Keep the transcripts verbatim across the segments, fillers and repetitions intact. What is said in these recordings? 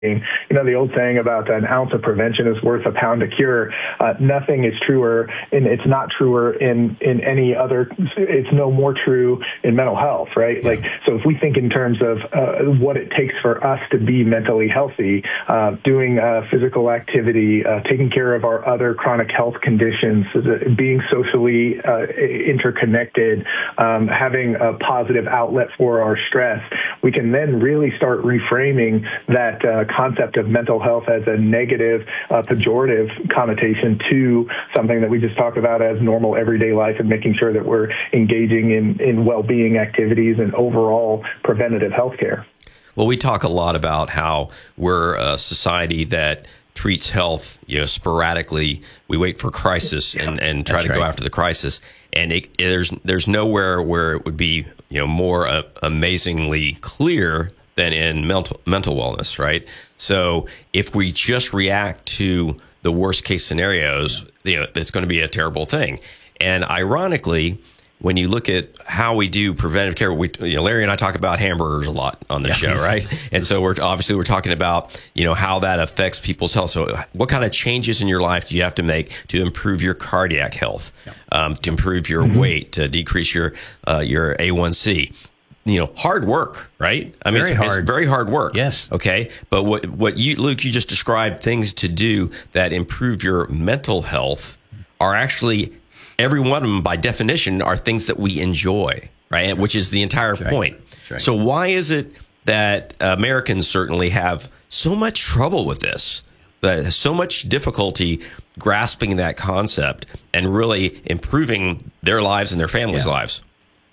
You know, the old saying about an ounce of prevention is worth a pound of cure. Uh, nothing is truer, and it's not truer in, in any other, it's no more true in mental health, right? Yeah. Like, so if we think in terms of uh, what it takes for us to be mentally healthy, uh, doing uh, physical activity, uh, taking care of our other chronic health conditions, being socially uh, interconnected, um, having a positive outlet for our stress, we can then really start reframing that uh, concept of mental health as a negative, uh, pejorative connotation to something that we just talked about as normal everyday life, and making sure that we're engaging in, in well-being activities and overall preventative health care. Well, we talk a lot about how we're a society that treats health, you know, sporadically. We wait for crisis and, and try That's to right. go after the crisis. And it, there's there's nowhere where it would be, you know, more uh, amazingly clear than in mental mental wellness, right? So if we just react to the worst case scenarios, you know, it's going to be a terrible thing. And ironically, when you look at how we do preventive care, we, you know, Larry and I talk about hamburgers a lot on the yeah. show, right? And so we're obviously we're talking about, you know, how that affects people's health. So what kind of changes in your life do you have to make to improve your cardiac health, yeah. um, to improve your mm-hmm. weight, to decrease your uh, your A one C? You know, hard work, right? I mean, very it's, hard. it's very hard work. Yes. Okay. But what, what you, Luke, you just described things to do that improve your mental health are actually, every one of them by definition are things that we enjoy, right? Which is the entire That's point. right. Right. So why is it that Americans certainly have so much trouble with this, that so much difficulty grasping that concept and really improving their lives and their families' yeah. lives?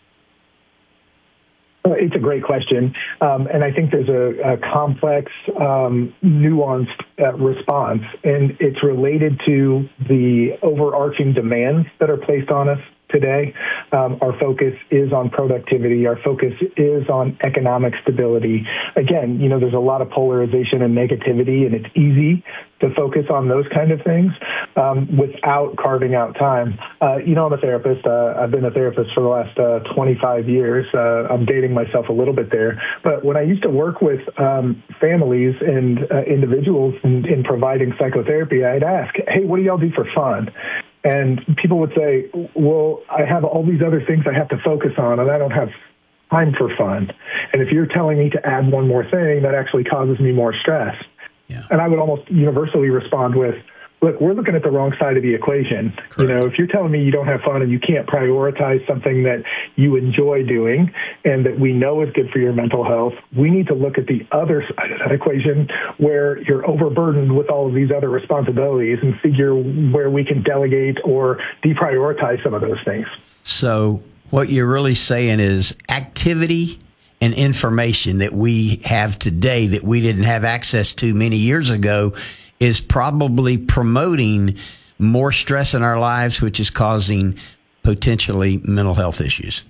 It's a great question, um, and I think there's a, a complex, um, nuanced uh, response, and it's related to the overarching demands that are placed on us today. Um, our focus is on productivity. Our focus is on economic stability. Again, you know, there's a lot of polarization and negativity, and it's easy to focus on those kind of things um, without carving out time. Uh, you know, I'm a therapist. Uh, I've been a therapist for the last uh, twenty-five years. Uh, I'm dating myself a little bit there. But when I used to work with um, families and uh, individuals in, in providing psychotherapy, I'd ask, hey, what do y'all do for fun? And people would say, well, I have all these other things I have to focus on, and I don't have time for fun. And if you're telling me to add one more thing, that actually causes me more stress. Yeah. And I would almost universally respond with, look, we're looking at the wrong side of the equation. Correct. You know, if you're telling me you don't have fun and you can't prioritize something that you enjoy doing and that we know is good for your mental health, we need to look at the other side of that equation where you're overburdened with all of these other responsibilities and figure where we can delegate or deprioritize some of those things. So what you're really saying is activity and information that we have today that we didn't have access to many years ago is probably promoting more stress in our lives, which is causing potentially mental health issues.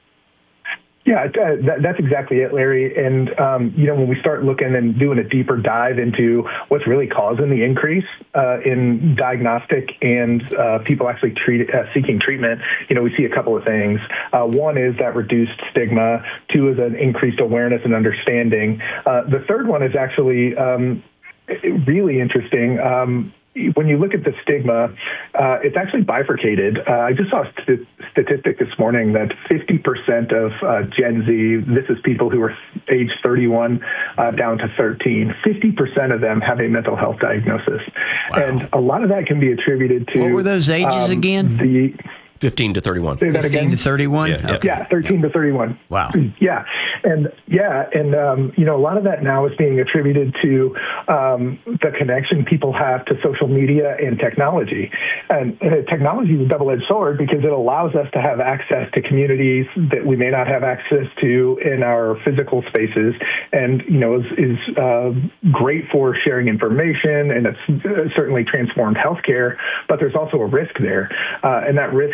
Yeah, that, that's exactly it, Larry. And, um, you know, when we start looking and doing a deeper dive into what's really causing the increase uh, in diagnostic and uh, people actually treat, uh, seeking treatment, you know, we see a couple of things. Uh, one is that reduced stigma. Two is an increased awareness and understanding. Uh, the third one is actually um, really interesting. Um, When you look at the stigma, uh, it's actually bifurcated. Uh, I just saw a st- statistic this morning that fifty percent of uh, Gen Z, this is people who are age thirty-one uh, down to thirteen, fifty percent of them have a mental health diagnosis. Wow. And a lot of that can be attributed to... What were those ages um, again? The fifteen to thirty-one. Say that fifteen again? to thirty-one? Yeah, yeah. Okay. Yeah, thirteen to thirty-one. Wow. Yeah. And yeah, and um, you know, a lot of that now is being attributed to um, the connection people have to social media and technology. And uh, technology is a double-edged sword because it allows us to have access to communities that we may not have access to in our physical spaces, and you know, is, is uh, great for sharing information, and it's uh, certainly transformed healthcare. But there's also a risk there, uh, and that risk is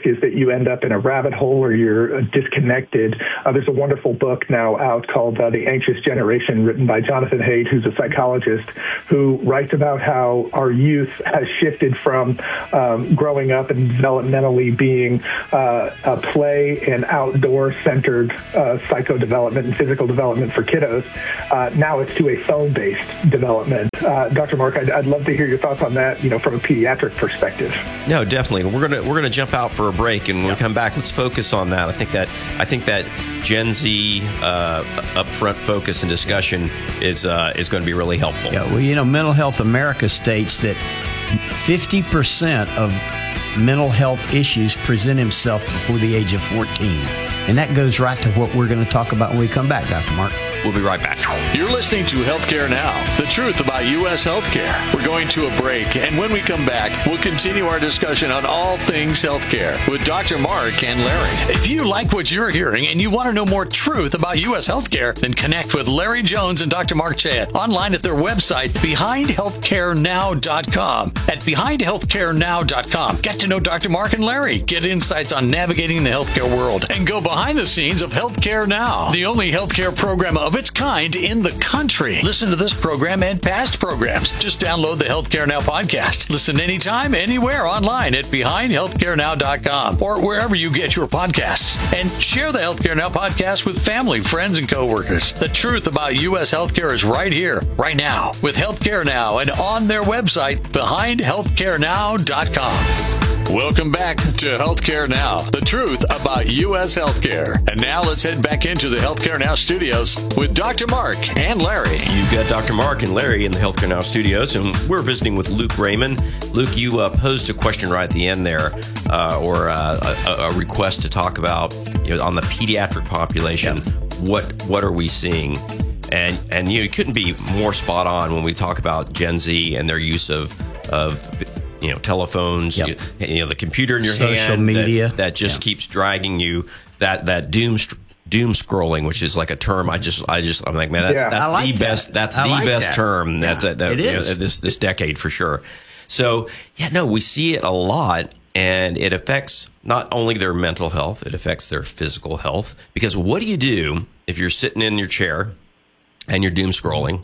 is that you end up in a rabbit hole or you're uh, disconnected. Uh, there's a wonderful book now out called uh, The Anxious Generation, written by Jonathan Haidt, who's a psychologist, who writes about how our youth has shifted from um, growing up and developmentally being uh, a play and outdoor-centered uh, psycho-development and physical development for kiddos. Uh, now it's to a phone-based development. Uh, Doctor Mark, I'd, I'd love to hear your thoughts on that, you know, from a pediatric perspective. No, definitely. We're gonna we're gonna jump out for a break, and when yep. we come back, let's focus on that. I think that I think that Gen Z uh, upfront focus and discussion is uh, is going to be really helpful. Yeah, well, you know, Mental Health America states that fifty percent of mental health issues present himself before the age of fourteen, and that goes right to what we're going to talk about when we come back, Doctor Mark. We'll be right back. You're listening to Healthcare Now, the truth about U S healthcare. We're going to a break, and when we come back, we'll continue our discussion on all things healthcare with Doctor Mark and Larry. If you like what you're hearing and you want to know more truth about U S healthcare, then connect with Larry Jones and Doctor Mark Chayet online at their website, behind healthcare now dot com. At behind healthcare now dot com, get to know Doctor Mark and Larry, get insights on navigating the healthcare world, and go behind the scenes of Healthcare Now, the only healthcare program of its kind in the country. Listen to this program and past programs. Just download the Healthcare Now podcast. Listen anytime, anywhere online at behind healthcare now dot com or wherever you get your podcasts. And share the Healthcare Now podcast with family, friends, and coworkers. The truth about U S healthcare is right here, right now, with Healthcare Now and on their website, behind healthcare now dot com. Welcome back to Healthcare Now, the truth about U S healthcare. And now let's head back into the Healthcare Now studios with Doctor Mark and Larry. You've got Doctor Mark and Larry in the Healthcare Now studios, and we're visiting with Luke Raymond. Luke, you uh, posed a question right at the end there, uh, or uh, a, a request to talk about, you know, on the pediatric population, yep. what what are we seeing? And and you know, it couldn't be more spot on when we talk about Gen Z and their use of of you know, telephones, yep. you, you know, the computer in your Social hand media. That, that just yeah. keeps dragging you, that, that doom, doom scrolling, which is like a term. I just, I just, I'm like, man, that's, yeah. that's like the that. best, that's I the like best that. term yeah. that, that, that it you is. know, this, this decade for sure. So yeah, no, we see it a lot, and it affects not only their mental health, it affects their physical health, because what do you do if you're sitting in your chair and you're doom scrolling,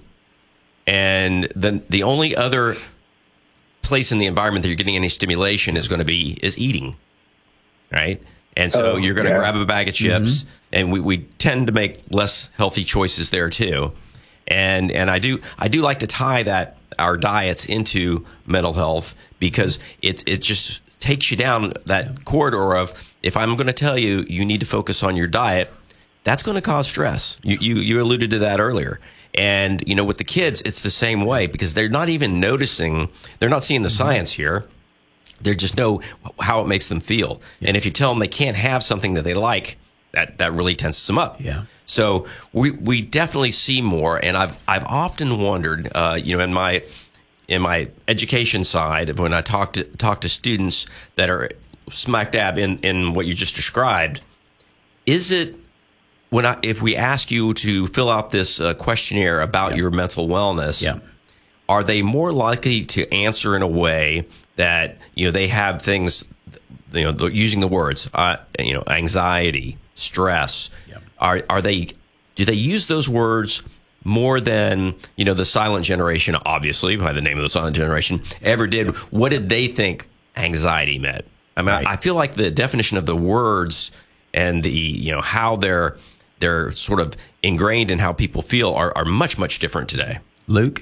and then the only other place in the environment that you're getting any stimulation is going to be is eating, right? And so oh, you're going to yeah. grab a bag of chips, mm-hmm. and we, we tend to make less healthy choices there too. And and I do I do like to tie that our diets into mental health, because it it just takes you down that corridor of, if I'm going to tell you you need to focus on your diet, that's going to cause stress. You you you alluded to that earlier. And, you know, with the kids, it's the same way, because they're not even noticing, they're not seeing the mm-hmm. science here. They just know how it makes them feel. Yeah. And if you tell them they can't have something that they like, that, that really tenses them up. Yeah. So we we definitely see more. And I've I've often wondered, uh, you know, in my in my education side, when I talk to talk to students that are smack dab in, in what you just described, is it, when I, if we ask you to fill out this uh, questionnaire about yeah. your mental wellness, yeah. are they more likely to answer in a way that, you know, they have things, you know, using the words, uh, you know, anxiety, stress? Yeah. Are are they? Do they use those words more than, you know, the silent generation, obviously by the name of the silent generation, ever did? What did they think anxiety meant? I mean, right. I, I feel like the definition of the words and the, you know, how they're they're sort of ingrained in how people feel are, are much, much different today. Luke?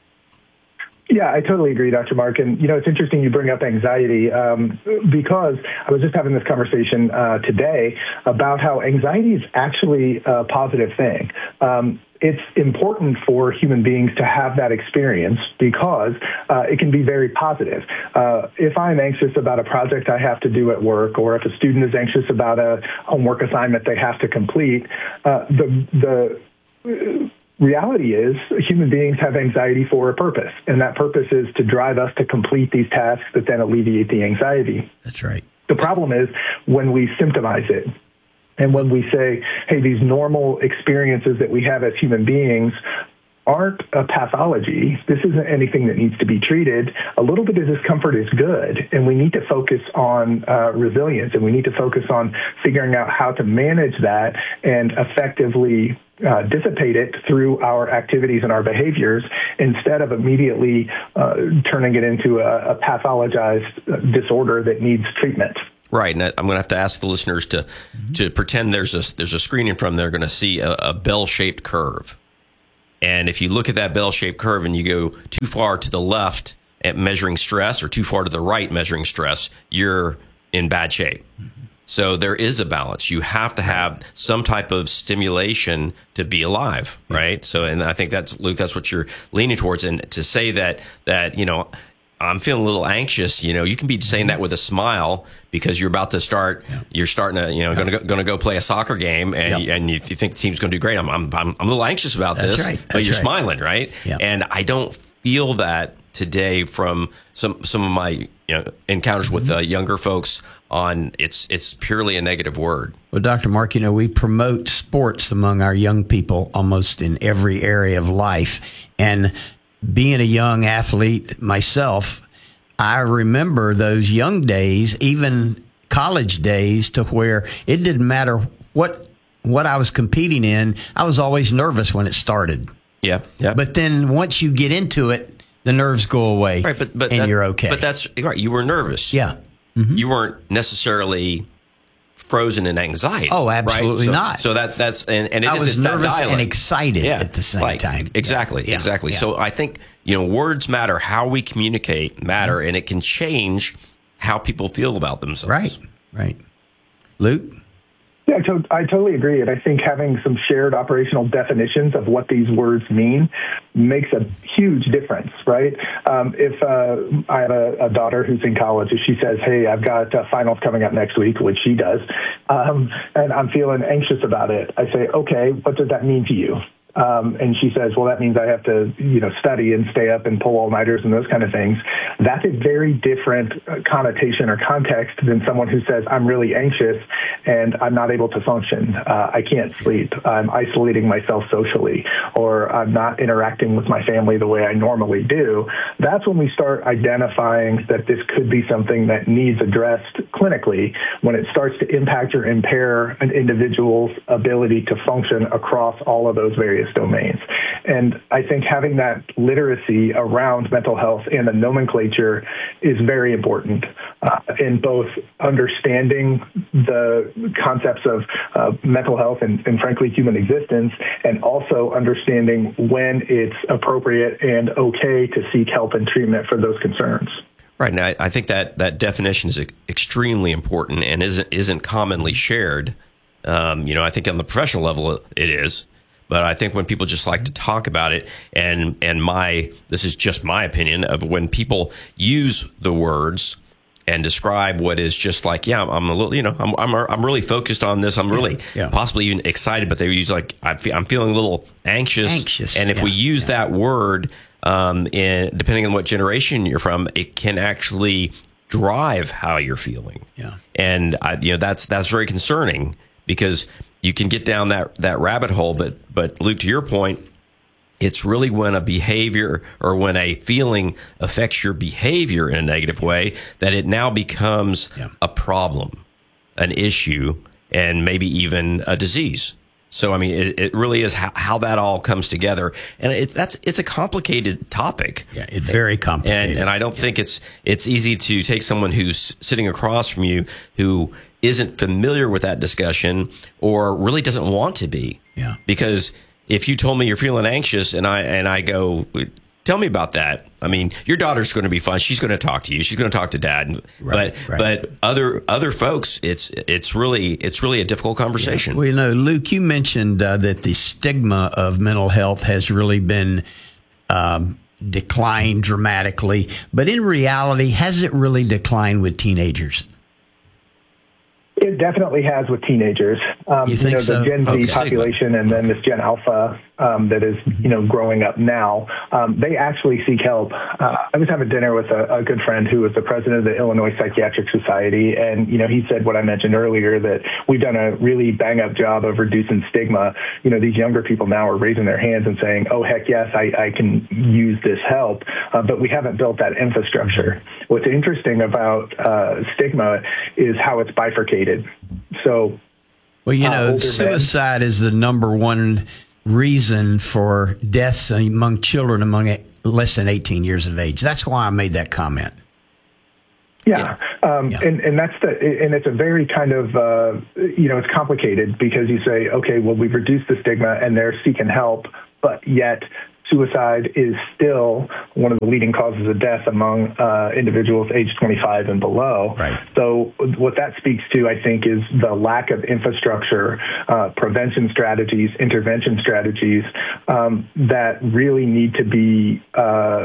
Yeah, I totally agree, Doctor Mark. And, you know, it's interesting you bring up anxiety, um, because I was just having this conversation uh, today about how anxiety is actually a positive thing. Um, it's important for human beings to have that experience, because uh, it can be very positive. Uh, if I'm anxious about a project I have to do at work, or if a student is anxious about a homework assignment they have to complete, uh, the the uh, reality is human beings have anxiety for a purpose, and that purpose is to drive us to complete these tasks that then alleviate the anxiety. That's right. The problem is when we symptomize it. And when we say, hey, these normal experiences that we have as human beings aren't a pathology. This isn't anything that needs to be treated. A little bit of discomfort is good, and we need to focus on uh, resilience, and we need to focus on figuring out how to manage that and effectively Uh, dissipate it through our activities and our behaviors instead of immediately uh, turning it into a, a pathologized disorder that needs treatment. Right, and I'm going to have to ask the listeners to mm-hmm. to pretend there's a there's a screen in front of them. They're going to see a, a bell-shaped curve, and if you look at that bell-shaped curve and you go too far to the left at measuring stress or too far to the right measuring stress, you're in bad shape. Mm-hmm. So there is a balance. You have to have some type of stimulation to be alive, right? So, and I think that's, Luke, that's what you're leaning towards. And to say that, that, you know, I'm feeling a little anxious, you know, you can be saying that with a smile because you're about to start, yeah. you're starting to, you know, yeah. going to going to go play a soccer game and yep. and you, you think the team's going to do great. I'm, I'm, I'm a little anxious about that's this, right. That's but you're right. smiling, right? Yep. And I don't feel that today from some some of my you know encounters with uh, younger folks on it's it's purely a negative word. Well, Doctor Mark, you know, we promote sports among our young people almost in every area of life. And being a young athlete myself, I remember those young days, even college days, to where it didn't matter what what I was competing in. I was always nervous when it started. Yeah, yeah. But then once you get into it, the nerves go away, right, but, but and that, you're okay. But that's right. You were nervous. Yeah. Mm-hmm. You weren't necessarily frozen in anxiety. Oh, absolutely right? so, not. So that that's and, and it I is, was it's nervous that and excited yeah. at the same like, time. Exactly, yeah. exactly. Yeah. So I think you know words matter. How we communicate matter, mm-hmm. and it can change how people feel about themselves. Right, right. Luke? Yeah, I, to- I totally agree. And I think having some shared operational definitions of what these words mean makes a huge difference, right? Um, if uh, I have a, a daughter who's in college and she says, hey, I've got uh, finals coming up next week, which she does, um, and I'm feeling anxious about it, I say, okay, what does that mean to you? Um, and she says, well, that means I have to, you know, study and stay up and pull all-nighters and those kind of things. That's a very different connotation or context than someone who says, I'm really anxious and I'm not able to function. Uh, I can't sleep. I'm isolating myself socially, or I'm not interacting with my family the way I normally do. That's when we start identifying that this could be something that needs addressed clinically, when it starts to impact or impair an individual's ability to function across all of those various domains. And I think having that literacy around mental health and the nomenclature is very important uh, in both understanding the concepts of uh, mental health and, and, frankly, human existence, and also understanding when it's appropriate and okay to seek help and treatment for those concerns. Right. Now, I think that that definition is extremely important and isn't isn't commonly shared. Um, you know, I think on the professional level it is. But I think when people just like to talk about it, and and my this is just my opinion of when people use the words and describe what is just like, yeah, I'm a little, you know, I'm I'm I'm really focused on this. I'm really yeah, yeah. possibly even excited, but they use like I'm feeling a little anxious. Anxious. And if yeah, we use yeah. that word, um, in depending on what generation you're from, it can actually drive how you're feeling. Yeah. And I, you know, that's that's very concerning because you can get down that, that rabbit hole, but but Luke, to your point, it's really when a behavior or when a feeling affects your behavior in a negative way that it now becomes yeah. a problem, an issue, and maybe even a disease. So, I mean, it, it really is how, how that all comes together, and it, that's it's a complicated topic. Yeah, it's very complicated, and and I don't yeah. think it's it's easy to take someone who's sitting across from you who isn't familiar with that discussion or really doesn't want to be. Yeah. Because if you told me you're feeling anxious and I and I go, tell me about that. I mean, your daughter's going to be fine. She's going to talk to you. She's going to talk to dad. Right, but right. but other other folks, it's it's really it's really a difficult conversation. Yeah. Well, you know, Luke, you mentioned uh, that the stigma of mental health has really been um, declined dramatically. But in reality, has it really declined with teenagers? It definitely has with teenagers. Um, you, you think know, so? the Gen Z okay. population and then this Gen Alpha um, that is, you know, growing up now, um, they actually seek help. Uh, I was having dinner with a, a good friend who was the president of the Illinois Psychiatric Society, and, you know, he said what I mentioned earlier, that we've done a really bang-up job of reducing stigma. You know, these younger people now are raising their hands and saying, oh, heck yes, I, I can use this help, uh, but we haven't built that infrastructure. What's interesting about uh, stigma is how it's bifurcated. So, well, you know, uh, suicide men. is the number one reason for deaths among children among less than eighteen years of age. That's why I made that comment. Yeah, um, yeah. And, and that's the, and it's a very kind of, uh, you know, it's complicated because you say, okay, well, we've reduced the stigma and they're seeking help, but yet suicide is still one of the leading causes of death among uh, individuals aged twenty-five and below. Right. So what that speaks to, I think, is the lack of infrastructure, uh, prevention strategies, intervention strategies um, that really need to be uh,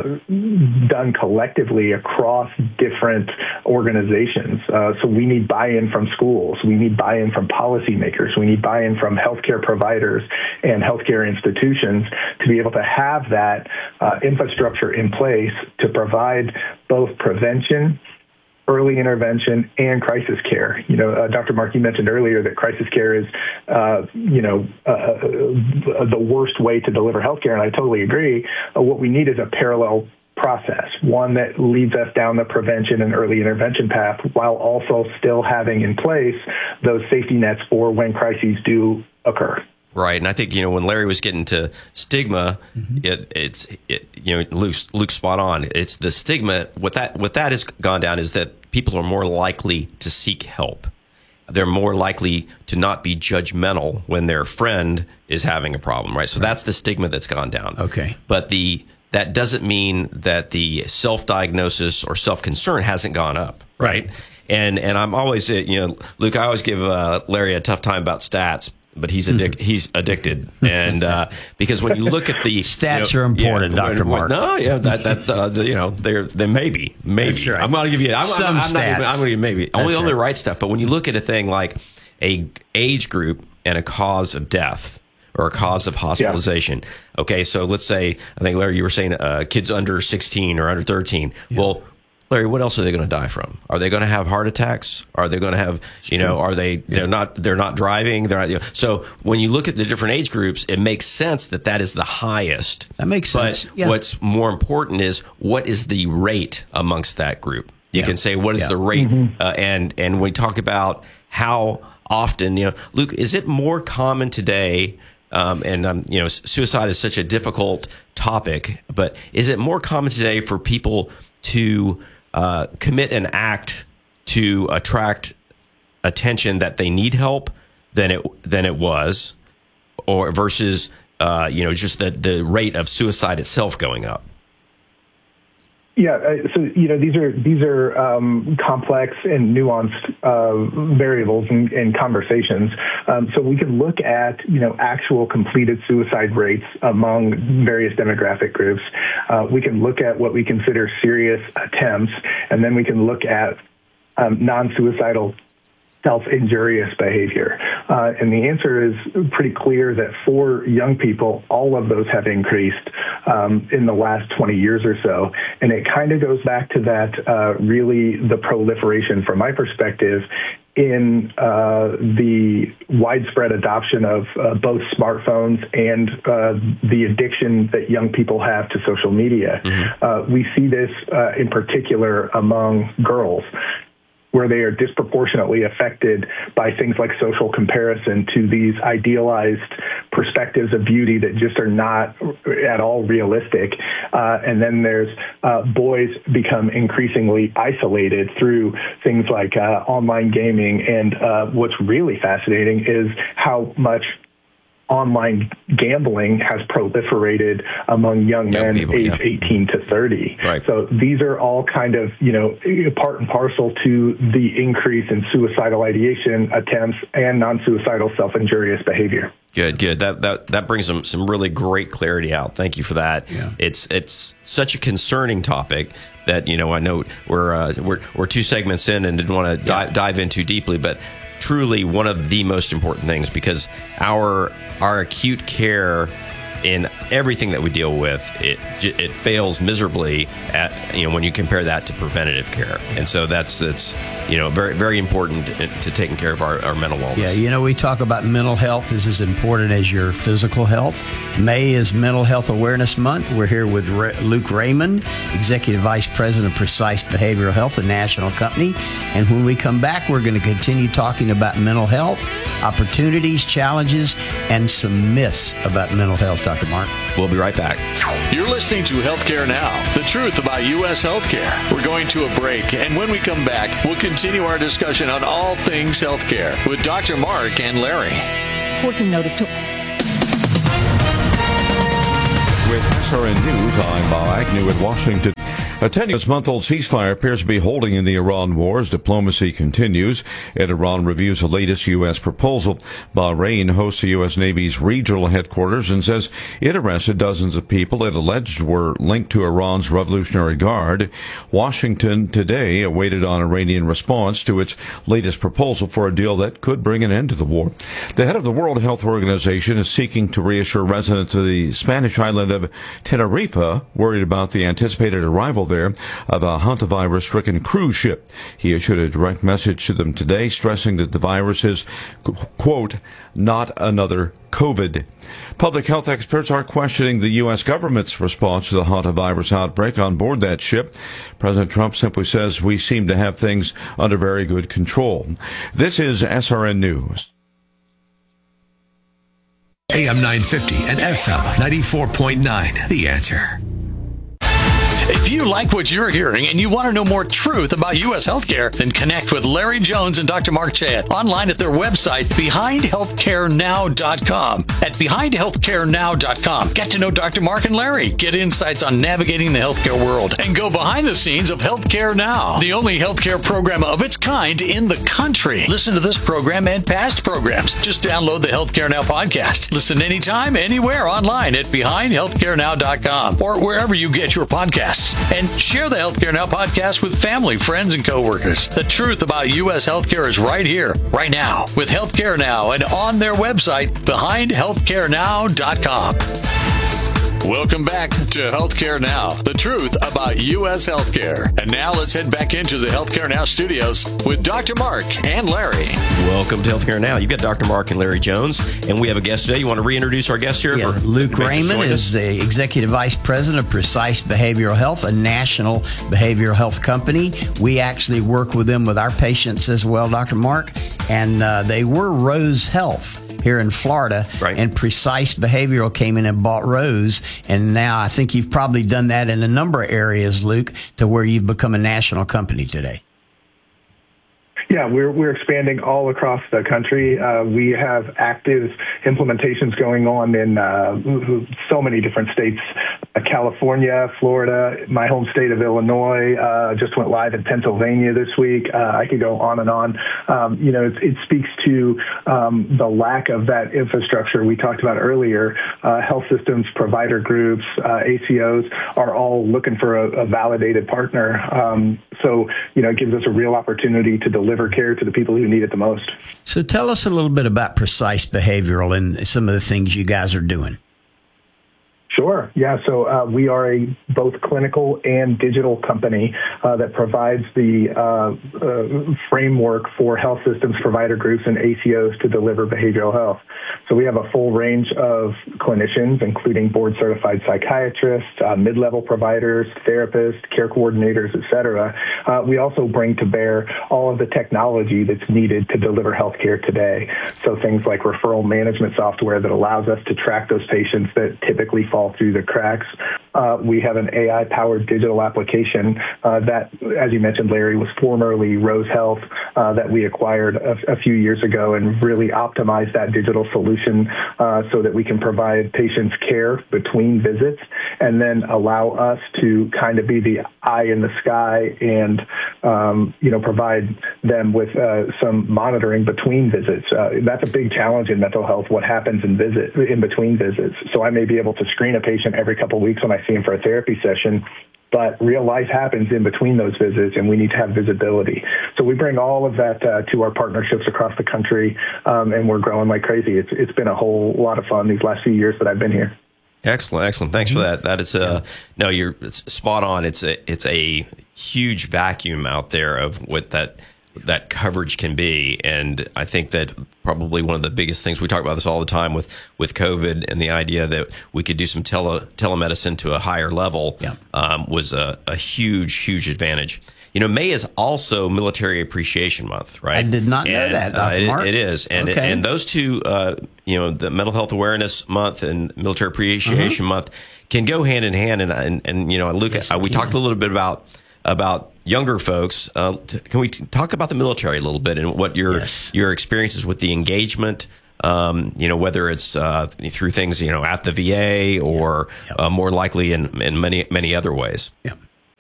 done collectively across different organizations. Uh, so we need buy-in from schools. We need buy-in from policymakers. We need buy-in from healthcare providers and healthcare institutions to be able to have have that uh, infrastructure in place to provide both prevention, early intervention, and crisis care. You know, uh, Doctor Mark, you mentioned earlier that crisis care is, uh, you know, uh, the worst way to deliver healthcare, and I totally agree. Uh, what we need is a parallel process, one that leads us down the prevention and early intervention path while also still having in place those safety nets for when crises do occur. Right, and I think, you know, when Larry was getting to stigma, mm-hmm. it, it's it, you know, Luke's, Luke's spot on. It's the stigma. What that what that has gone down is that people are more likely to seek help. They're more likely to not be judgmental when their friend is having a problem. Right, so right. that's the stigma that's gone down. Okay, but the that doesn't mean that the self-diagnosis or self-concern hasn't gone up. Right, right. and and I'm always, you know, Luke, I always give uh, Larry a tough time about stats. But he's addic- he's addicted, and uh, because when you look at the stats you know, are important, yeah, Doctor Mark. No, yeah, that that uh, the, you know, they're they maybe maybe. Right. I'm going to give you I'm, some I'm, I'm stats. Not even, I'm going to maybe That's only right. only the right stuff. But when you look at a thing like a age group and a cause of death or a cause of hospitalization, yeah. okay, so let's say I think Larry, you were saying uh, kids under sixteen or under thirteen. Yeah. Well. Larry, what else are they going to die from? Are they going to have heart attacks? Are they going to have, you know, are they, they're not, they're not driving. They're not, you know, so when you look at the different age groups, it makes sense that that is the highest. That makes sense. But yeah. what's more important is what is the rate amongst that group? You yeah. can say, what is yeah. the rate? Mm-hmm. Uh, and, and when we talk about how often, you know, Luke, is it more common today? Um, and, um, you know, suicide is such a difficult topic, but is it more common today for people to Uh, commit an act to attract attention that they need help than it than it was, or versus uh, you know just the the rate of suicide itself going up? Yeah, so you know these are these are um, complex and nuanced uh, variables and, and conversations. Um, so we can look at you know actual completed suicide rates among various demographic groups. Uh, we can look at what we consider serious attempts, and then we can look at um, non-suicidal self-injurious behavior. Uh, and the answer is pretty clear that for young people, all of those have increased um, in the last twenty years or so. And it kind of goes back to that uh, really the proliferation, from my perspective, in uh, the widespread adoption of uh, both smartphones and uh, the addiction that young people have to social media. Mm-hmm. Uh, we see this uh, in particular among girls, where they are disproportionately affected by things like social comparison to these idealized perspectives of beauty that just are not at all realistic. Uh, and then there's uh, boys become increasingly isolated through things like uh, online gaming. And uh, what's really fascinating is how much online gambling has proliferated among young, young men people, aged yeah. eighteen to thirty. Right. So these are all kind of, you know, part and parcel to the increase in suicidal ideation attempts and non-suicidal self-injurious behavior. Good, good. That that that brings some some really great clarity out. Thank you for that. Yeah. It's it's such a concerning topic that, you know, I know we're uh, we're we're two segments in and didn't want to dive, yeah. dive in too deeply, but truly one of the most important things, because our our acute care in everything that we deal with, it it fails miserably at, you know, when you compare that to preventative care. And so that's that's you know very very important to taking care of our, our mental wellness. Yeah, you know, we talk about mental health is as important as your physical health. May is Mental Health Awareness Month. We're here with Re- Luke Raymond, Executive Vice President of Precise Behavioral Health, a national company. And when we come back, we're going to continue talking about mental health, opportunities, challenges, and some myths about mental health. Doctor Mark. We'll be right back. You're listening to Healthcare Now, the truth about U S healthcare. We're going to a break, and when we come back, we'll continue our discussion on all things healthcare with Doctor Mark and Larry. Important notice to... With S R N News, I'm Bob Agnew in Washington. A ten-month-old ceasefire appears to be holding in the Iran war as diplomacy continues, and Iran reviews the latest U S proposal. Bahrain hosts the U S Navy's regional headquarters and says it arrested dozens of people it alleged were linked to Iran's Revolutionary Guard. Washington today awaited an Iranian response to its latest proposal for a deal that could bring an end to the war. The head of the World Health Organization is seeking to reassure residents of the Spanish island of Tenerife worried about the anticipated arrival there of a hantavirus-stricken cruise ship. He issued a direct message to them today, stressing that the virus is, quote, not another COVID. Public health experts are questioning the U S government's response to the hantavirus outbreak on board that ship. President Trump simply says we seem to have things under very good control. This is S R N News. A M nine fifty and F M ninety-four point nine. The Answer. If you like what you're hearing and you want to know more truth about U S healthcare, then connect with Larry Jones and Doctor Mark Chad online at their website, behind healthcare now dot com. At behind healthcare now dot com, get to know Doctor Mark and Larry, get insights on navigating the healthcare world, and go behind the scenes of Healthcare Now, the only healthcare program of its kind in the country. Listen to this program and past programs. Just download the Healthcare Now podcast. Listen anytime, anywhere online at behind healthcare now dot com or wherever you get your podcasts. And share the Healthcare Now podcast with family, friends, and coworkers. The truth about U S healthcare is right here, right now, with Healthcare Now and on their website, behind healthcare now dot com. Welcome back to Healthcare Now, the truth about U S healthcare. And now let's head back into the Healthcare Now studios with Doctor Mark and Larry. Welcome to Healthcare Now. You've got Doctor Mark and Larry Jones, and we have a guest today. You want to reintroduce our guest here? Yeah, Luke Raymond is the Executive Vice President of Precise Behavioral Health, a national behavioral health company. We actually work with them with our patients as well, Doctor Mark, and uh, they were Rose Health here in Florida, right. And Precise Behavioral came in and bought Rose, and now I think you've probably done that in a number of areas, Luke, to where you've become a national company today. Yeah, we're we're expanding all across the country. Uh, we have active implementations going on in uh, so many different states. Uh, California, Florida, my home state of Illinois, uh, just went live in Pennsylvania this week. Uh, I could go on and on. Um, you know, it, it speaks to um, the lack of that infrastructure we talked about earlier. Uh, health systems, provider groups, uh, A C Os are all looking for a, a validated partner. Um, so, you know, it gives us a real opportunity to deliver care to the people who need it the most. So tell us a little bit about Precise Behavioral and some of the things you guys are doing. Sure. Yeah. So uh, we are a both clinical and digital company uh, that provides the uh, uh, framework for health systems, provider groups, and A C Os to deliver behavioral health. So we have a full range of clinicians, including board-certified psychiatrists, uh, mid-level providers, therapists, care coordinators, et cetera. Uh, we also bring to bear all of the technology that's needed to deliver healthcare today. So things like referral management software that allows us to track those patients that typically fall through the cracks. Uh, we have an A I-powered digital application uh, that, as you mentioned, Larry, was formerly Rose Health uh, that we acquired a, a few years ago and really optimized that digital solution uh, so that we can provide patients care between visits and then allow us to kind of be the eye in the sky and, um, you know, provide them with uh, some monitoring between visits. Uh, that's a big challenge in mental health, what happens in visit in between visits. So I may be able to screen a patient every couple of weeks when I see him for a therapy session, but real life happens in between those visits, and we need to have visibility. So we bring all of that uh, to our partnerships across the country, um, and we're growing like crazy. It's It's been a whole lot of fun these last few years that I've been here. Excellent, excellent. Thanks for that. That is uh no, you're it's spot on. It's a it's a huge vacuum out there of what that that coverage can be, and I think that probably one of the biggest things, we talk about this all the time with with COVID, and the idea that we could do some tele telemedicine to a higher level yeah. um, was a, a huge huge advantage. You know, May is also Military Appreciation Month, right? I did not know and, that, Doctor uh, it, Mark. it is, and okay. it, and those two, uh, you know, the Mental Health Awareness Month and Military Appreciation uh-huh. Month can go hand in hand. And and, and you know, Luke, yes, uh, we can. talked a little bit about about younger folks. Uh, t- can we t- talk about the military a little bit and what your yes. your experiences with the engagement? Um, you know, whether it's uh, through things, you know, at the V A or yeah. Yep. uh, more likely in in many many other ways. Yeah.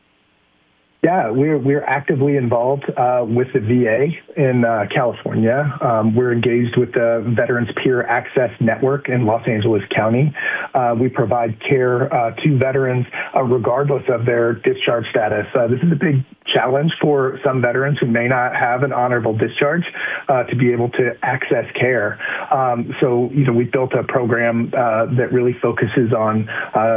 Yeah, we're we're actively involved uh, with the V A in uh, California. Um, we're engaged with the Veterans Peer Access Network in Los Angeles County. Uh, we provide care uh, to veterans uh, regardless of their discharge status. Uh, this is a big challenge for some veterans who may not have an honorable discharge uh, to be able to access care. Um, so, you know, we built a program uh, that really focuses on uh,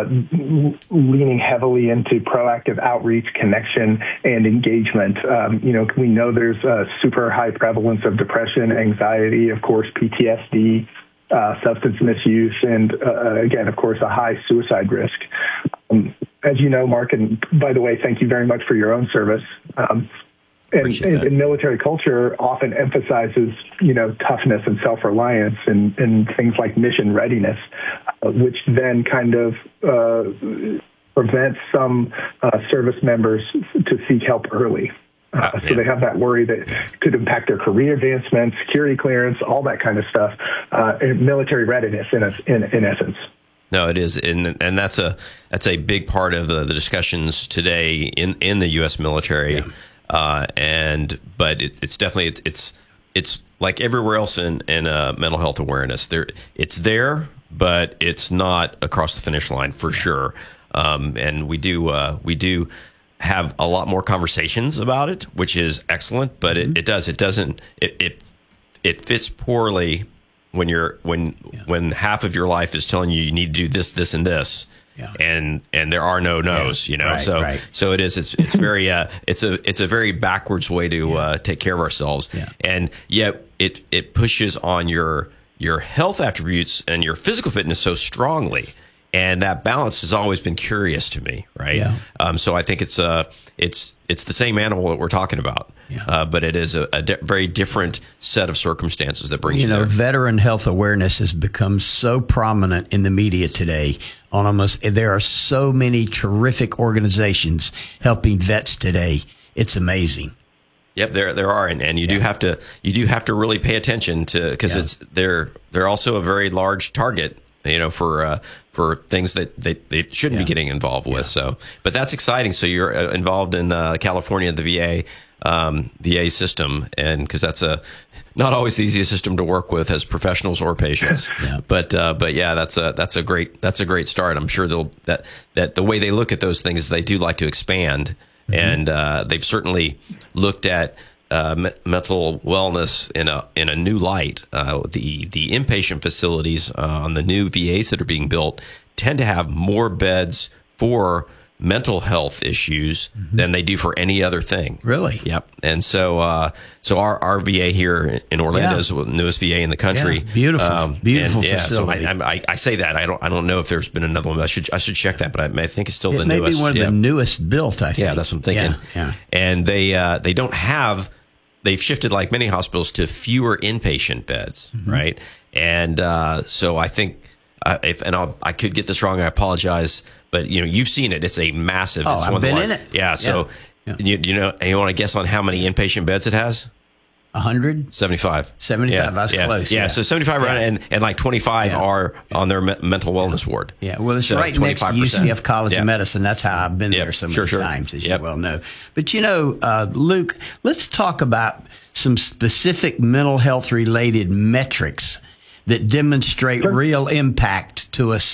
leaning heavily into proactive outreach, connection, and engagement. Um, you know, we know there's a super high prevalence of depression, anxiety, of course, P T S D, uh, substance misuse, and uh, again, of course, a high suicide risk. Um, as you know, Mark, and by the way, thank you very much for your own service. Um, and, and, and military culture often emphasizes, you know, toughness and self-reliance and, and things like mission readiness, uh, which then kind of uh, prevents some uh, service members to seek help early. Uh, oh, so they have that worry that could impact their career advancement, security clearance, all that kind of stuff, uh, and military readiness in, a, in, in essence. No, it is, and and that's a that's a big part of the, the discussions today in, in the U S military, yeah. uh, and but it, it's definitely it's, it's it's like everywhere else in in uh, mental health awareness. There, it's there, but it's not across the finish line for yeah. sure. Um, and we do uh, we do have a lot more conversations about it, which is excellent. But mm-hmm. it, it does it doesn't it it, it fits poorly. When you're when yeah. when half of your life is telling you you need to do this, this, and this, yeah. and and there are no no's, yeah. you know. Right, so right. so it is. It's it's very uh, it's a it's a very backwards way to yeah. uh, take care of ourselves, yeah. and yet it it pushes on your your health attributes and your physical fitness so strongly. And that balance has always been curious to me, right? Yeah. Um, so I think it's uh, it's it's the same animal that we're talking about, yeah. uh, but it is a, a di- very different set of circumstances that brings you you know, there. Veteran health awareness has become so prominent in the media today. On almost, there are so many terrific organizations helping vets today. It's amazing. Yep, there there are, and, and you yeah. do have to you do have to really pay attention to because yeah. it's they're they're also a very large target. You know, for uh, for things that they, they shouldn't yeah. be getting involved with. Yeah. So, but that's exciting. So you're uh, involved in uh, California, the V A um, V A system, and because that's a not always the easiest system to work with as professionals or patients. yeah. But uh, but yeah, that's a that's a great that's a great start. I'm sure they'll that that the way they look at those things, they do like to expand, mm-hmm. and uh, they've certainly looked at. Uh, me- mental wellness in a in a new light. Uh, the the inpatient facilities uh, on the new V As that are being built tend to have more beds for mental health issues mm-hmm. than they do for any other thing. Really? Yep. And so uh, so our, our V A here in Orlando yeah. is the newest V A in the country. Yeah. Beautiful, um, beautiful and, facility. Yeah, so I, I, I say that I don't I don't know if there's been another one. But I should I should check that, but I, I think it's still it the may newest. Be one of yeah. the newest built. I think. Yeah, that's what I'm thinking. Yeah. yeah. And they uh, they don't have. They've shifted, like many hospitals, to fewer inpatient beds, mm-hmm. right? And uh, so I think, uh, if and I'll, I could get this wrong, I apologize, but you know, you've seen it. It's a massive. Oh, it's I've one been of the in large, it. Yeah. So yeah. Yeah. You, you know, and you want to guess on how many inpatient beds it has? A hundred? Seventy-five. Seventy-five. Yeah, I was yeah, close. Yeah. Yeah. So seventy-five, yeah. around, and and like twenty-five yeah. are yeah. on their me- mental wellness ward. Yeah. Well, it's so right next to U C F College yeah. of Medicine. That's how I've been yep. there so many sure, sure. times, as yep. you well know. But you know, uh, Luke, let's talk about some specific mental health related metrics that demonstrate sure. real impact to us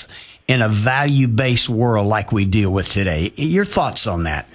in a value-based world like we deal with today. Your thoughts on that?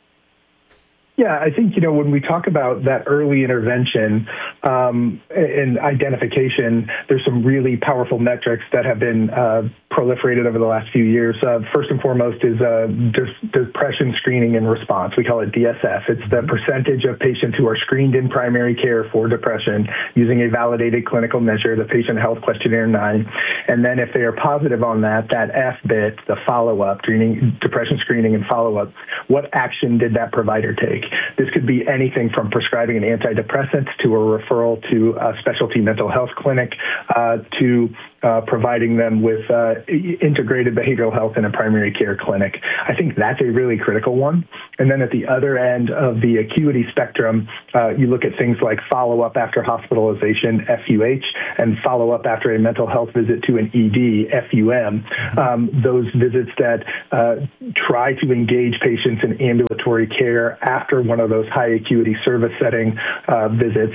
Yeah, I think, you know, when we talk about that early intervention um, and identification, there's some really powerful metrics that have been uh, proliferated over the last few years. Uh, first and foremost is uh, depression screening and response. We call it D S F. It's the percentage of patients who are screened in primary care for depression using a validated clinical measure, the Patient Health Questionnaire nine. And then if they are positive on that, that F bit, the follow-up, depression screening and follow-up, what action did that provider take? This could be anything from prescribing an antidepressant to a referral to a specialty mental health clinic uh, to uh, providing them with uh, integrated behavioral health in a primary care clinic. I think that's a really critical one. And then at the other end of the acuity spectrum, uh, you look at things like follow-up after hospitalization, F U H, and follow-up after a mental health visit to an E D, F U M. Um, those visits that uh, try to engage patients in ambulatory care after one of those high acuity service setting uh, visits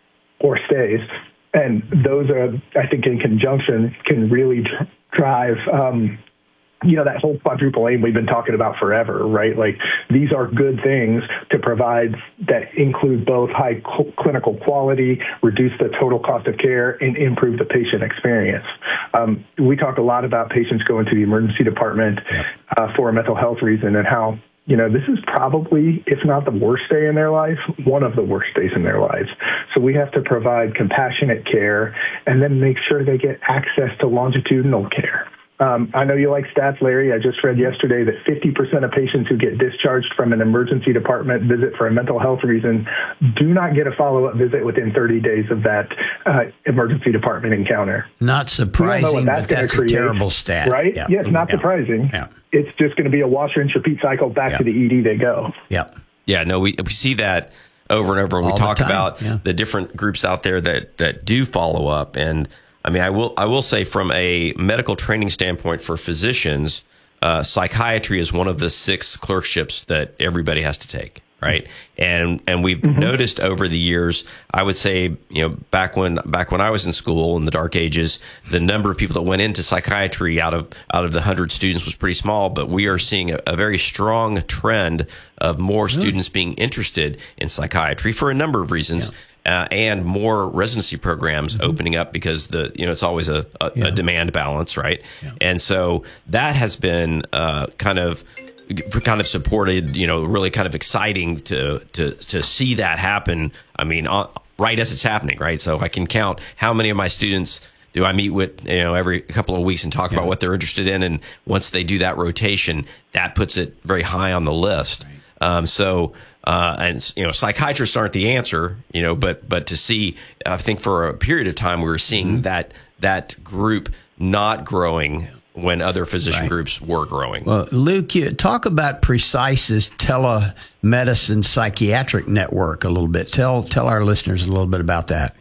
or stays. And those are, I think, in conjunction can really dr- drive, um, you know, that whole quadruple aim we've been talking about forever, right? Like, these are good things to provide that include both high cl- clinical quality, reduce the total cost of care, and improve the patient experience. Um, we talk a lot about patients going to the emergency department uh, for a mental health reason, and how, you know, this is probably, if not the worst day in their life, one of the worst days in their lives. So we have to provide compassionate care and then make sure they get access to longitudinal care. Um, I know you like stats, Larry. I just read yesterday that fifty percent of patients who get discharged from an emergency department visit for a mental health reason do not get a follow-up visit within thirty days of that uh, emergency department encounter. Not surprising, that's but that's create, a terrible stat. Right? Yeah. Yes, not yeah. surprising. Yeah. It's just going to be a wash, rinse, repeat cycle. Back yeah. to the E D they go. Yep. Yeah, no, we we see that over and over when All we talk the about yeah. the different groups out there that, that do follow up. And I mean, I will I will say from a medical training standpoint for physicians, uh, psychiatry is one of the six clerkships that everybody has to take. Right. And and we've mm-hmm. noticed over the years, I would say, you know, back when back when I was in school in the dark ages, the number of people that went into psychiatry out of out of the hundred students was pretty small. But we are seeing a, a very strong trend of more mm-hmm. students being interested in psychiatry for a number of reasons. Yeah. Uh, and more residency programs mm-hmm. opening up because the you know it's always a, a, yeah. a demand balance, right? Yeah. And so that has been uh, kind of kind of supported, you know, really kind of exciting to to to see that happen. I mean, uh, right as it's happening, right? So I can count how many of my students do I meet with, you know, every couple of weeks and talk yeah. about what they're interested in, and once they do that rotation, that puts it very high on the list. Right. Um, so. Uh, and, you know, psychiatrists aren't the answer, you know, but but to see, I think for a period of time, we were seeing mm-hmm. that that group not growing when other physician right. groups were growing. Well, Luke, you talk about Precise's telemedicine psychiatric network a little bit. Tell tell our listeners a little bit about that.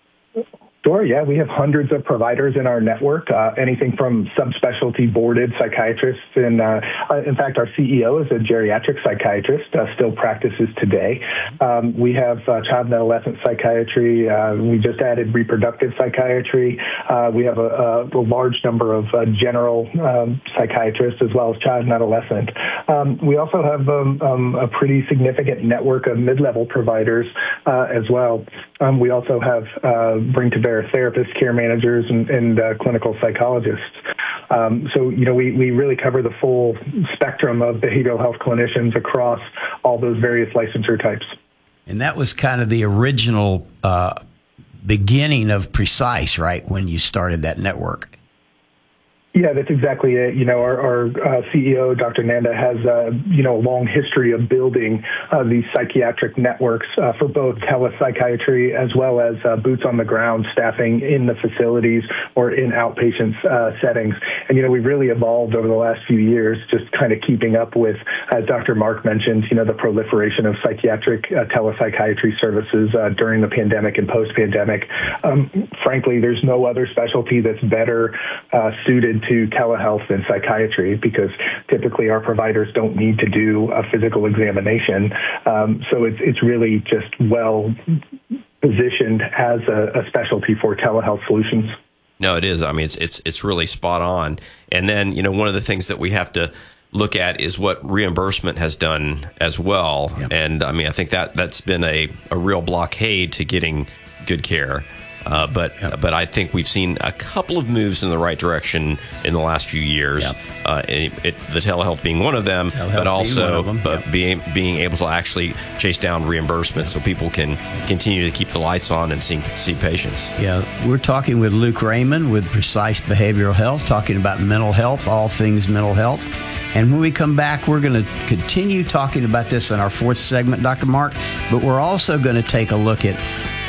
Sure, yeah. We have hundreds of providers in our network, uh, anything from subspecialty boarded psychiatrists. And uh, in fact, our C E O is a geriatric psychiatrist, uh, still practices today. Um, we have uh, child and adolescent psychiatry. Uh, we just added reproductive psychiatry. Uh, we have a, a, a large number of uh, general um, psychiatrists as well as child and adolescent. Um, we also have um, um, a pretty significant network of mid-level providers uh, as well. Um, we also have uh, bring to bear therapists, care managers, and, and uh, clinical psychologists. Um, so, you know, we, we really cover the full spectrum of behavioral health clinicians across all those various licensure types. And that was kind of the original uh, beginning of Precise, right, when you started that network? Yeah, that's exactly it. You know, our, our uh, C E O, Doctor Nanda, has, uh, you know, a long history of building uh, these psychiatric networks uh, for both telepsychiatry as well as uh, boots on the ground staffing in the facilities or in outpatient uh, settings. And, you know, we've really evolved over the last few years, just kind of keeping up with, as Doctor Mark mentioned, you know, the proliferation of psychiatric uh, telepsychiatry services uh, during the pandemic and post-pandemic. Um, frankly, there's no other specialty that's better uh, suited to telehealth and psychiatry, because typically our providers don't need to do a physical examination. Um, so it's it's really just well positioned as a, a specialty for telehealth solutions. No, it is. I mean, it's it's it's really spot on. And then, you know, one of the things that we have to look at is what reimbursement has done as well. Yep. And I mean, I think that that's been a, a real blockade to getting good care. Uh, but yep. but I think we've seen a couple of moves in the right direction in the last few years. Yep. Uh, it, it, the telehealth being one of them, telehealth but also them. but yep. being being able to actually chase down reimbursement yep. so people can continue to keep the lights on and see see patients. Yeah, we're talking with Luke Raymond with Precise Behavioral Health, talking about mental health, all things mental health. And when we come back, we're going to continue talking about this in our fourth segment, Doctor Mark. But we're also going to take a look at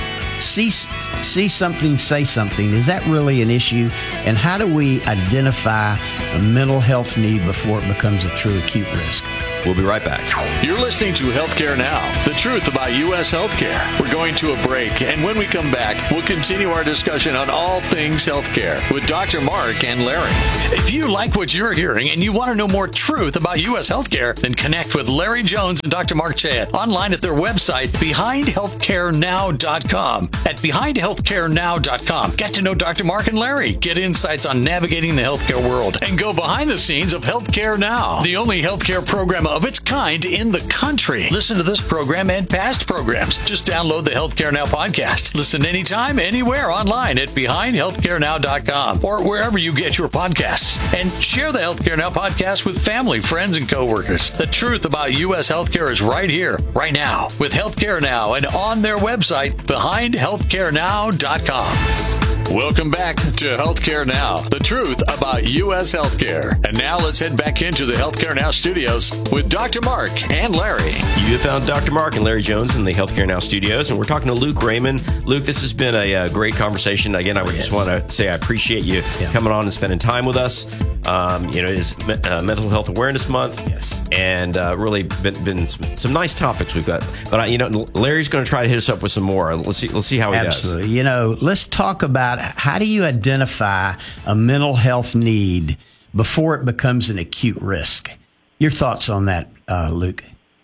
See, see something, say something. Is that really an issue? And how do we identify a mental health need before it becomes a true acute risk? We'll be right back. You're listening to Healthcare Now, the truth about U S healthcare. We're going to a break, and when we come back, we'll continue our discussion on all things healthcare with Doctor Mark and Larry. If you like what you're hearing and you want to know more truth about U S healthcare, then connect with Larry Jones and Doctor Mark Chayet online at their website, behind healthcare now dot com. At behind healthcare now dot com, get to know Doctor Mark and Larry, get insights on navigating the healthcare world, and go behind the scenes of Healthcare Now, the only healthcare program of its kind in the country. Listen to this program and past programs. Just download the Healthcare Now podcast. Listen anytime, anywhere online at behind healthcare now dot com or wherever you get your podcasts. And share the Healthcare Now podcast with family, friends, and coworkers. The truth about U S healthcare is right here, right now, with Healthcare Now and on their website, behind healthcare now dot com. Welcome back to Healthcare Now, the truth about U S healthcare. And now let's head back into the Healthcare Now studios with Doctor Mark and Larry. You have found Doctor Mark and Larry Jones in the Healthcare Now studios, and we're talking to Luke Raymond. Luke, this has been a, a great conversation. Again, I would yes. just want to say I appreciate you yeah. coming on and spending time with us. Um, you know, it is uh, Mental Health Awareness Month, yes. and uh, really been, been some, some nice topics we've got. But I, you know, Larry's going to try to hit us up with some more. Let's see. Let's see how he Absolutely. does. Absolutely. You know, let's talk about how do you identify a mental health need before it becomes an acute risk. Your thoughts on that, uh, Luke?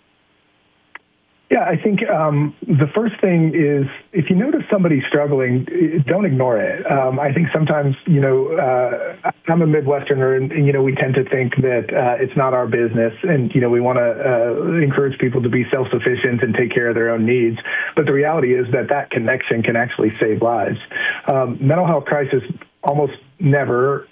Yeah, I think um, the first thing is if you notice somebody struggling, don't ignore it. Um, I think sometimes, you know, uh, I'm a Midwesterner, and, and, you know, we tend to think that uh, it's not our business. And, you know, we want to uh, encourage people to be self-sufficient and take care of their own needs. But the reality is that that connection can actually save lives. Um, mental health crisis almost never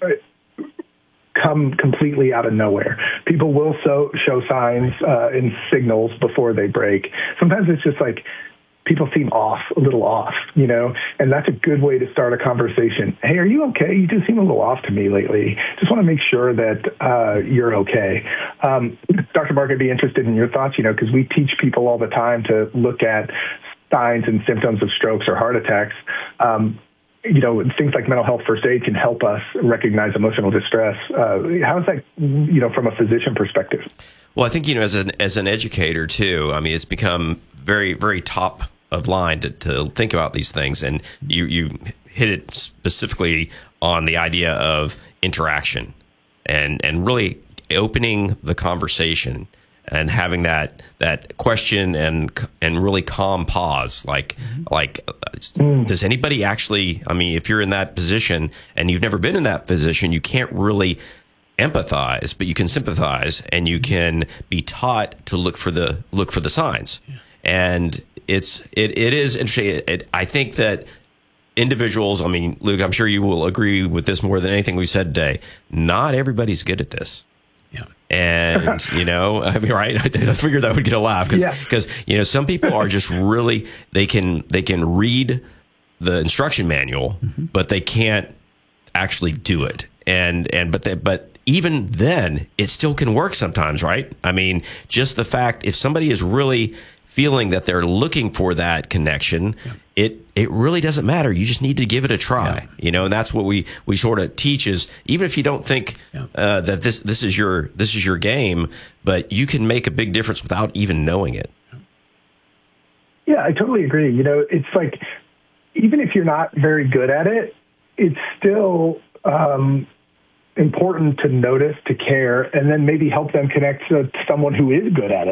come completely out of nowhere. People will so, show signs uh, and signals before they break. Sometimes it's just like people seem off, a little off, you know, and that's a good way to start a conversation. Hey, are you okay? You just seem a little off to me lately. Just want to make sure that uh, you're okay. Um, Doctor Mark, I'd be interested in your thoughts, you know, because we teach people all the time to look at signs and symptoms of strokes or heart attacks. Um, You know, things like mental health first aid can help us recognize emotional distress. Uh, how is that, you know, from a physician perspective? Well, I think, you know, as an as an educator too, I mean, it's become very, very top of line to, to think about these things. And you, you hit it specifically on the idea of interaction and, and really opening the conversation and having that that question and and really calm pause, like mm-hmm. like mm. does anybody actually? I mean, if you're in that position and you've never been in that position, you can't really empathize, but you can sympathize, and you can be taught to look for the look for the signs. Yeah. And it's it it is interesting. It, it, I think that individuals. I mean, Luke, I'm sure you will agree with this more than anything we've said today. Not everybody's good at this. Yeah. And, you know, I mean, right. I figured that would get a laugh because, yeah. because, you know, some people are just really, they can, they can read the instruction manual, mm-hmm. but they can't actually do it. And, and, but, they, but even then it still can work sometimes, right? I mean, just the fact, if somebody is really feeling that they're looking for that connection, yeah. it, it really doesn't matter. You just need to give it a try, yeah. you know, and that's what we, we sort of teach is even if you don't think yeah. uh, that this, this is your, this is your game, but you can make a big difference without even knowing it. Yeah, I totally agree. You know, it's like, even if you're not very good at it, it's still um, important to notice, to care, and then maybe help them connect to someone who is good at it.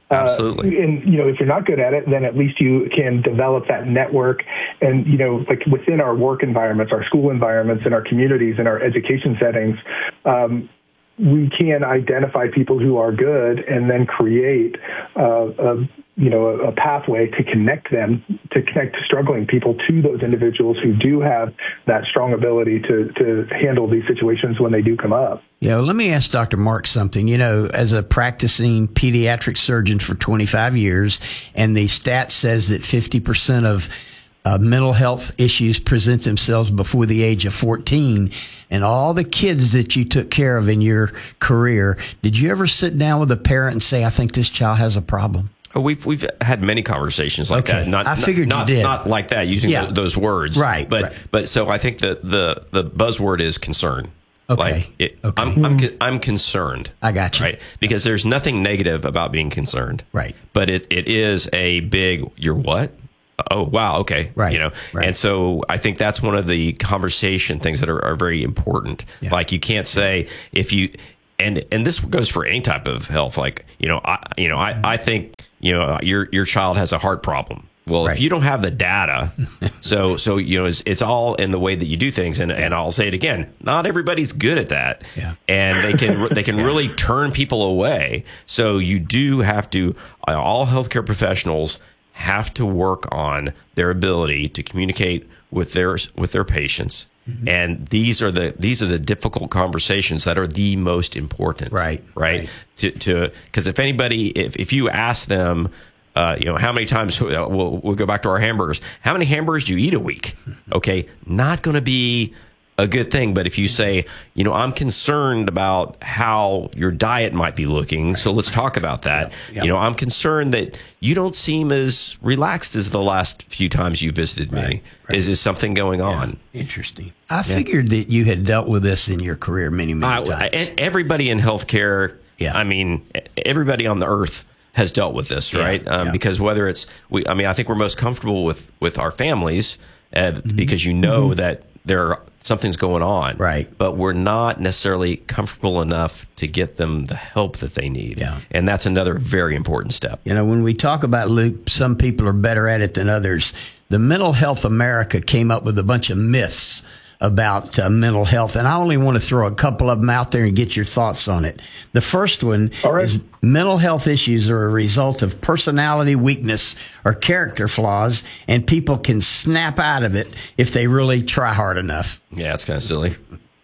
Absolutely. Uh, and, you know, if you're not good at it, then at least you can develop that network. And, you know, like within our work environments, our school environments, and our communities and our education settings, um, we can identify people who are good and then create uh, a, you know, a, a pathway to connect them, to connect struggling people to those individuals who do have that strong ability to, to handle these situations when they do come up. Yeah, well, let me ask Doctor Mark something. You know, as a practicing pediatric surgeon for twenty-five years, and the stat says that fifty percent of uh, mental health issues present themselves before the age of fourteen, and all the kids that you took care of in your career, did you ever sit down with a parent and say, I think this child has a problem? Oh, we've we've had many conversations like okay. that. Not, I figured not, you did. Not like that, using yeah. th- those words. Right. But right. but so I think that the the buzzword is concern. Okay. Like it, okay. I'm I'm I'm concerned. I got you. Right. Because there's nothing negative about being concerned. Right. But it, it is a big. You're what? Oh wow. Okay. Right. You know. Right. And so I think that's one of the conversation things that are, are very important. Yeah. Like you can't say if you. And and this goes for any type of health. Like you know, I you know, I, I think you know your your child has a heart problem. Well, right. if you don't have the data, so so you know, it's, it's all in the way that you do things. And and I'll say it again: not everybody's good at that, yeah. and they can they can yeah. really turn people away. So you do have to. All healthcare professionals have to work on their ability to communicate with their with their patients. Mm-hmm. And these are the these are the difficult conversations that are the most important, right? Right. right. To to because if anybody if if you ask them, uh, you know, how many times we'll we'll go back to our hamburgers. How many hamburgers do you eat a week? Okay, not going to be a good thing. But if you say, you know, I'm concerned about how your diet might be looking, so let's talk about that. Yep. Yep. You know, I'm concerned that you don't seem as relaxed as the last few times you visited me. Right. Right. Is is something going yeah. on? Interesting. I yeah. figured that you had dealt with this in your career many, many uh, times. And everybody in healthcare, yeah. I mean, everybody on the earth has dealt with this, right? Yeah. Um, yeah. Because whether it's, we, I mean, I think we're most comfortable with, with our families uh, mm-hmm. because you know mm-hmm. that there are, something's going on, right? But we're not necessarily comfortable enough to get them the help that they need, yeah. And that's another very important step. You know, when we talk about Luke, some people are better at it than others. The Mental Health America came up with a bunch of myths about uh, mental health, and I only want to throw a couple of them out there and get your thoughts on it. The first one right. is mental health issues are a result of personality weakness or character flaws, and people can snap out of it if they really try hard enough. Yeah, it's kind of silly.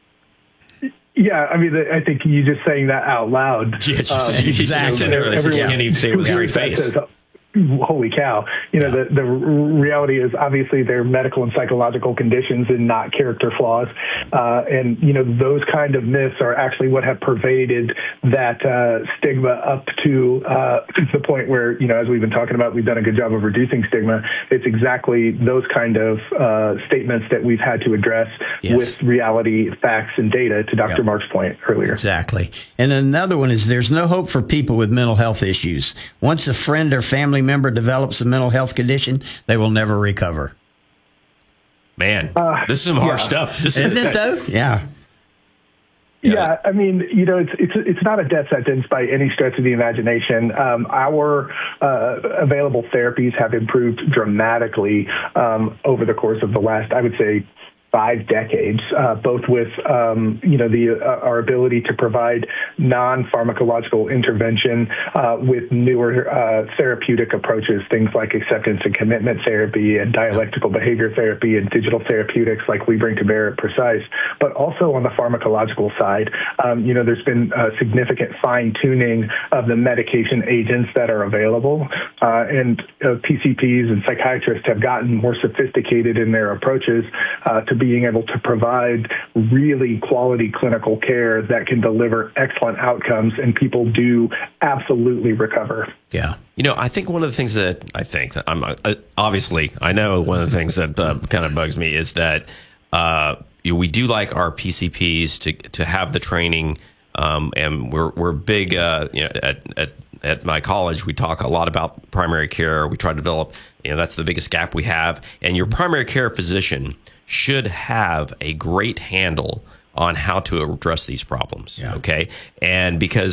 Yeah, I mean, I think you just saying that out loud. Yeah, just, um, exactly. You can't even say it with your face. Holy cow. You know, yeah. the, the reality is obviously they're medical and psychological conditions and not character flaws. Uh, and, you know, those kind of myths are actually what have pervaded that uh, stigma up to uh, the point where, you know, as we've been talking about, we've done a good job of reducing stigma. It's exactly those kind of uh, statements that we've had to address yes. with reality, facts, and data, to Doctor Yep. Mark's point earlier. Exactly. And another one is there's no hope for people with mental health issues. Once a friend or family member develops a mental health condition, they will never recover. Man, uh, this is some hard yeah. stuff. This Isn't it though? Yeah. Yeah. yeah, I mean, you know, it's it's it's not a death sentence by any stretch of the imagination. Um, our uh, available therapies have improved dramatically um, over the course of the last, I would say, five decades, uh, both with, um, you know, the uh, our ability to provide non-pharmacological intervention uh, with newer uh, therapeutic approaches, things like acceptance and commitment therapy and dialectical behavior therapy and digital therapeutics like we bring to bear at Precise. But also on the pharmacological side, um, you know, there's been a significant fine-tuning of the medication agents that are available. Uh, and uh, P C Ps and psychiatrists have gotten more sophisticated in their approaches uh, to being able to provide really quality clinical care that can deliver excellent outcomes, and people do absolutely recover. Yeah. You know, I think one of the things that I think that I'm uh, obviously, I know one of the things that uh, kind of bugs me is that uh, you know, we do like our P C Ps to to have the training, um, and we're we're big. Uh, you know, at, at at my college, we talk a lot about primary care. We try to develop. You know, that's the biggest gap we have, and your primary care physician should have a great handle on how to address these problems. Yeah. Okay. And because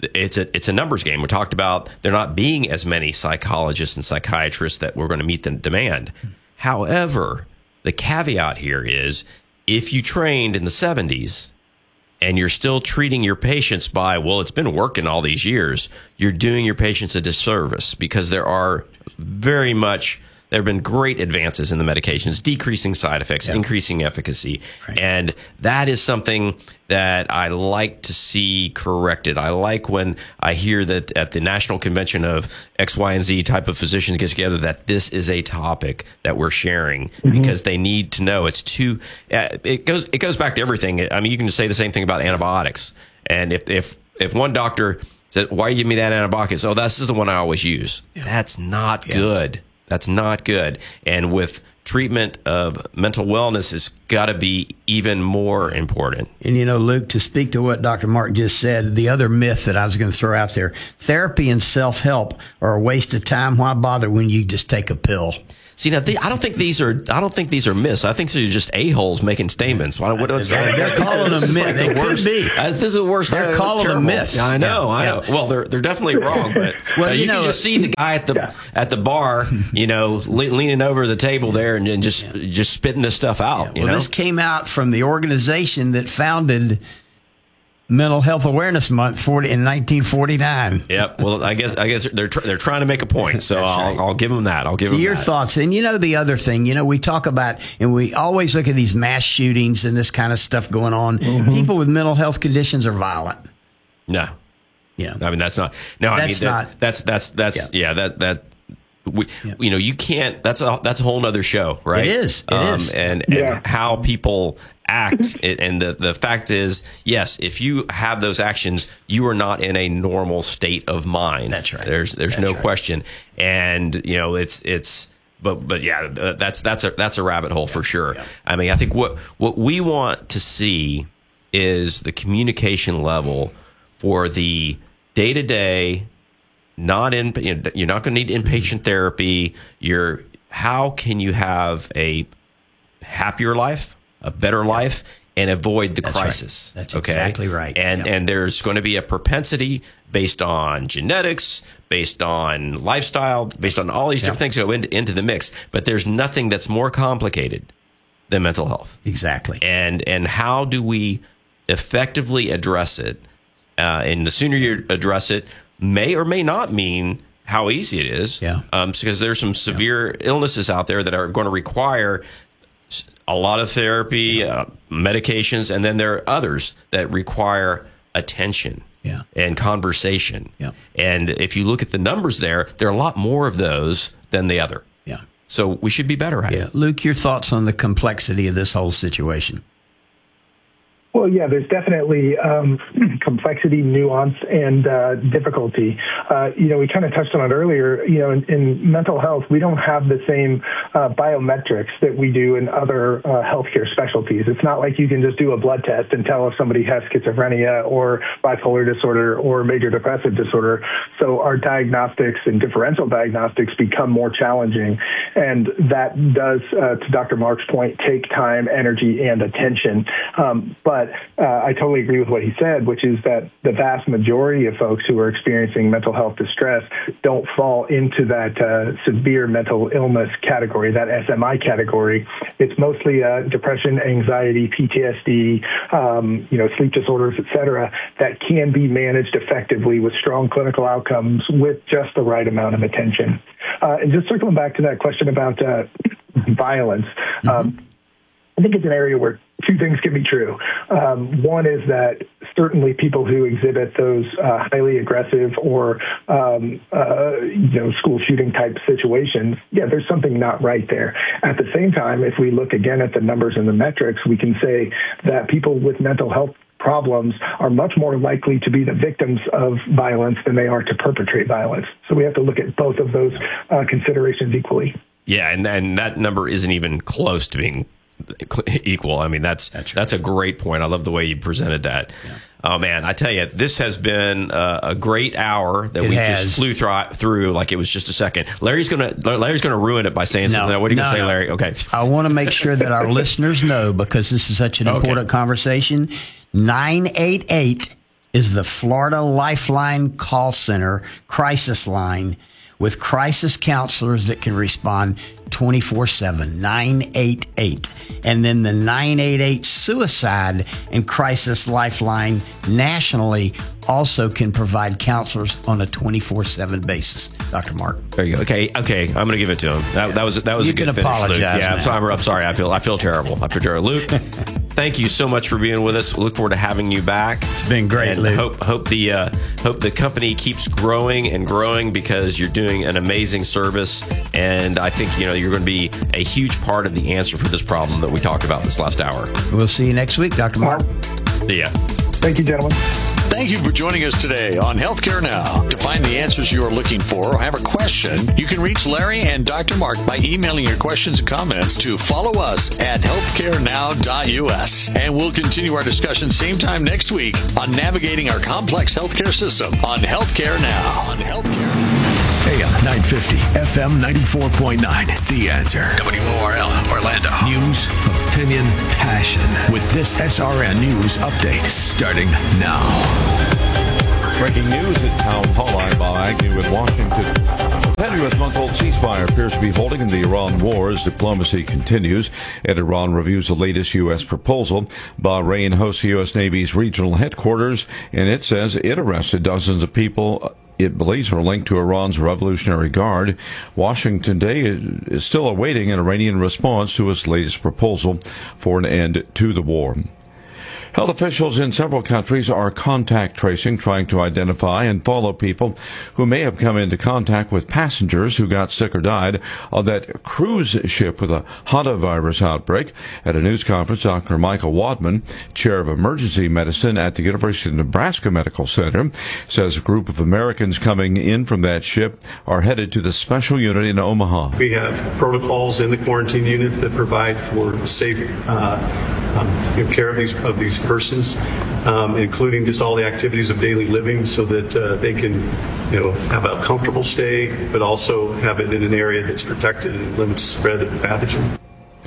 it's a it's a numbers game. We talked about there not being as many psychologists and psychiatrists that we're going to meet the demand. However, the caveat here is if you trained in the seventies and you're still treating your patients by, well, it's been working all these years, you're doing your patients a disservice, because there are very much, there have been great advances in the medications, decreasing side effects, yeah. increasing efficacy. Right. And that is something that I like to see corrected. I like when I hear that at the National Convention of X, Y, and Z type of physicians get together, that this is a topic that we're sharing, mm-hmm. because they need to know. It's too, uh, it goes, it goes back to everything. I mean, you can say the same thing about antibiotics. And if, if, if one doctor said, why you give me that antibiotic? Oh, this is the one I always use. Yeah. That's not yeah. good. That's not good. And with treatment of mental wellness has got to be even more important. And, you know, Luke, to speak to what Doctor Mark just said, the other myth that I was going to throw out there, therapy and self-help are a waste of time. Why bother when you just take a pill? See, now, they, I don't think these are. I don't think these are myths. I think these are just a-holes making statements. What, what, what's they're, they're calling them myths. Like they the could be. Uh, this is the worst. They're calling them myths. I know. Yeah. I know. Well, they're they're definitely wrong. But well, uh, you, you know, can just see the guy at the yeah. at the bar, you know, le- leaning over the table there and, and just yeah. just spitting this stuff out. Yeah. You well, know? This came out from the organization that founded Mental Health Awareness Month in nineteen forty-nine. Yep. Well, I guess I guess they're tr- they're trying to make a point, so I'll right. I'll give them that. I'll give so them your that. thoughts. And you know the other thing, you know, we talk about and we always look at these mass shootings and this kind of stuff going on. Mm-hmm. People with mental health conditions are violent. No. Yeah. I mean that's not. No, that's I mean that, not. That's that's that's yeah, yeah that that. We, yeah. you know, you can't. That's a that's a whole nother show, right? It is. It um, is. And, yeah. and how people act, it, and the the fact is, yes, if you have those actions, you are not in a normal state of mind. That's right. There's there's that's no right. question, and you know, it's it's. But but yeah, that's that's a that's a rabbit hole for sure. Yeah. I mean, I think what what we want to see is the communication level for the day to day. Not in, you're not going to need inpatient therapy. You're, how can you have a happier life, a better life, and avoid the That's crisis? Right. That's okay? exactly right. And yep. and there's going to be a propensity based on genetics, based on lifestyle, based on all these yep. different things go into into the mix. But there's nothing that's more complicated than mental health. Exactly. And and how do we effectively address it? Uh, and the sooner you address it, may or may not mean how easy it is. Yeah. Um, because there's some severe yeah. illnesses out there that are going to require a lot of therapy, yeah. uh, medications, and then there are others that require attention yeah. and conversation. Yeah. And if you look at the numbers there, there are a lot more of those than the other. Yeah. So we should be better at yeah. it. Luke, your thoughts on the complexity of this whole situation? Well, yeah, there's definitely um, complexity, nuance, and uh, difficulty. Uh, you know, we kind of touched on it earlier. You know, in, in mental health, we don't have the same uh, biometrics that we do in other uh, healthcare specialties. It's not like you can just do a blood test and tell if somebody has schizophrenia or bipolar disorder or major depressive disorder. So our diagnostics and differential diagnostics become more challenging. And that does, uh, to Doctor Mark's point, take time, energy, and attention. Um, but uh, I totally agree with what he said, which is that the vast majority of folks who are experiencing mental health distress don't fall into that uh, severe mental illness category, that S M I category. It's mostly uh, depression, anxiety, P T S D, um, you know, sleep disorders, et cetera, that can be managed effectively with strong clinical outcomes with just the right amount of attention. Uh, and just circling back to that question about uh, violence, mm-hmm. um, I think it's an area where two things can be true. Um, one is that certainly people who exhibit those uh, highly aggressive or um, uh, you know school shooting type situations, yeah, there's something not right there. At the same time, if we look again at the numbers and the metrics, we can say that people with mental health problems are much more likely to be the victims of violence than they are to perpetrate violence. So we have to look at both of those uh, considerations equally. Yeah, and, and that number isn't even close to being equal. I mean, that's that's, right. that's a great point. I love the way you presented that. Yeah. Oh man, I tell you, this has been uh, a great hour that it we has. just flew through, through like it was just a second. Larry's gonna Larry's gonna ruin it by saying no, something. What are you no, gonna say, no. Larry? Okay. I want to make sure that our listeners know, because this is such an okay. important conversation. nine eight eight, is the Florida Lifeline Call Center crisis line with crisis counselors that can respond twenty-four seven, nine eight eight. And then the nine eight eight Suicide and Crisis Lifeline nationally also can provide counselors on a twenty-four seven basis. Doctor Mark. There you go. Okay, okay. I'm going to give it to him. That, that was that was you a good can finish, apologize. Luke. Yeah, I'm now. sorry, I'm sorry. I feel I feel terrible. I feel terrible. Luke, thank you so much for being with us. Look forward to having you back. It's been great, and Luke. Hope hope the uh, hope the company keeps growing and growing because you're doing an amazing service, and I think you know you're going to be a huge part of the answer for this problem that we talked about this last hour. We'll see you next week, Doctor Mark. See ya. Thank you, gentlemen. Thank you for joining us today on Healthcare Now. To find the answers you are looking for or have a question, you can reach Larry and Doctor Mark by emailing your questions and comments to follow us at healthcare now dot u s. And we'll continue our discussion same time next week on navigating our complex healthcare system on Healthcare Now. On Healthcare A M nine fifty, F M ninety-four point nine. The Answer. W O R L, Orlando. News, opinion, passion. With this S R N News update starting now. Breaking news at Town Hall. I'm Bob Agnew with Washington. Continuous month-old ceasefire appears to be holding in the Iran war as diplomacy continues, and Iran reviews the latest U S proposal. Bahrain hosts the U S Navy's regional headquarters, and it says it arrested dozens of people it believes are linked to Iran's Revolutionary Guard. Washington today is still awaiting an Iranian response to its latest proposal for an end to the war. Health officials in several countries are contact tracing, trying to identify and follow people who may have come into contact with passengers who got sick or died on that cruise ship with a hantavirus outbreak. At a news conference, Doctor Michael Wadman, chair of emergency medicine at the University of Nebraska Medical Center, says a group of Americans coming in from that ship are headed to the special unit in Omaha. We have protocols in the quarantine unit that provide for safe uh, um, care of these of these persons, um, including just all the activities of daily living, so that uh, they can, you know, have a comfortable stay, but also have it in an area that's protected and limits the spread of the pathogen.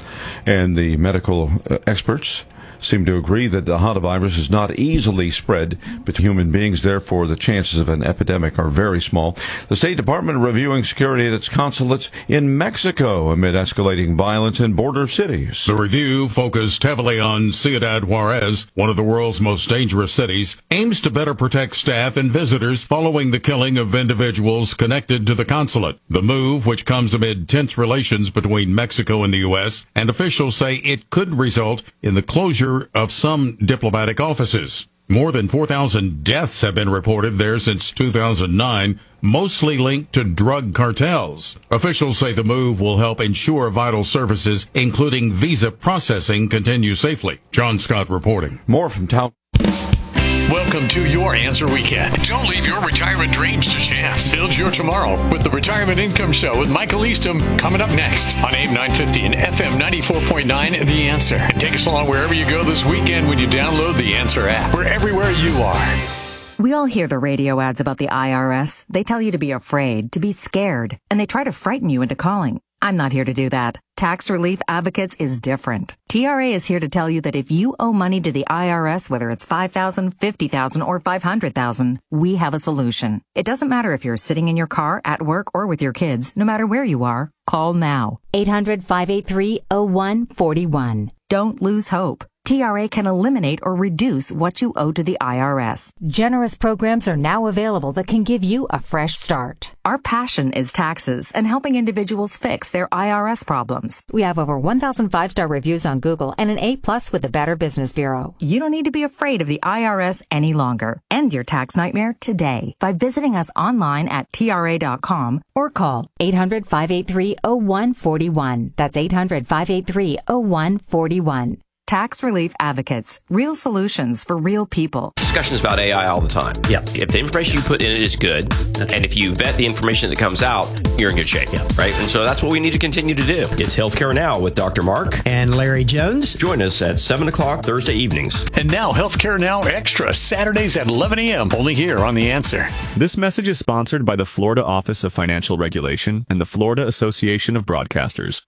And the medical uh, experts seem to agree that the hantavirus is not easily spread between human beings. Therefore, the chances of an epidemic are very small. The State Department reviewing security at its consulates in Mexico amid escalating violence in border cities. The review, focused heavily on Ciudad Juarez, one of the world's most dangerous cities, aims to better protect staff and visitors following the killing of individuals connected to the consulate. The move, which comes amid tense relations between Mexico and the U S, and officials say it could result in the closure of some diplomatic offices. More than four thousand deaths have been reported there since two thousand nine, mostly linked to drug cartels. Officials say the move will help ensure vital services, including visa processing, continue safely. John Scott reporting. More from Town. Welcome to your Answer Weekend. Don't leave your retirement dreams to chance. Build your tomorrow with the Retirement Income Show with Michael Eastham coming up next on A M nine fifty and F M ninety-four point nine, The Answer. And take us along wherever you go this weekend when you download the Answer app. We're everywhere you are. We all hear the radio ads about the I R S. They tell you to be afraid, to be scared, and they try to frighten you into calling. I'm not here to do that. Tax Relief Advocates is different. T R A is here to tell you that if you owe money to the I R S, whether it's five thousand dollars, fifty thousand dollars, or five hundred thousand dollars, we have a solution. It doesn't matter if you're sitting in your car, at work, or with your kids. No matter where you are, call now. eight hundred, five eight three, oh one four one. Don't lose hope. T R A can eliminate or reduce what you owe to the I R S. Generous programs are now available that can give you a fresh start. Our passion is taxes and helping individuals fix their I R S problems. We have over one thousand five-star reviews on Google and an A plus with the Better Business Bureau. You don't need to be afraid of the I R S any longer. End your tax nightmare today by visiting us online at T R A dot com or call eight hundred, five eight three, oh one four one. That's eight hundred, five eight three, oh one four one. Tax Relief Advocates. Real solutions for real people. Discussions about A I all the time. Yeah. If the information you put in it is good, and if you vet the information that comes out, you're in good shape. Yeah. Right? And so that's what we need to continue to do. It's Healthcare Now with Doctor Mark and Larry Jones. Join us at seven o'clock Thursday evenings. And now Healthcare Now Extra, Saturdays at eleven a.m. only here on The Answer. This message is sponsored by the Florida Office of Financial Regulation and the Florida Association of Broadcasters.